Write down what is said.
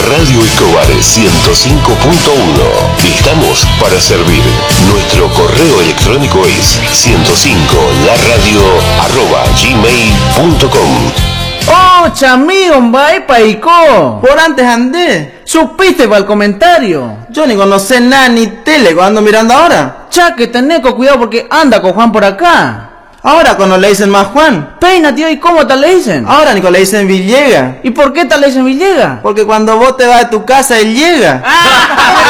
Radio Escobar 105.1. Estamos para servir. Nuestro correo electrónico es 105laradio@gmail.com. ¡Oh, chamigo, mbay paico! Por antes andé. ¿Supiste para el comentario? Yo ni conocí nada ni tele cuando ando mirando ahora. Cha, que tenés cuidado porque anda con Juan por acá. Ahora cuando le dicen más Juan. Peina, tío, ¿y cómo te le dicen? Ahora ni cuando le dicen Villegas. ¿Y por qué te le dicen Villegas? Porque cuando vos te vas de tu casa, él llega.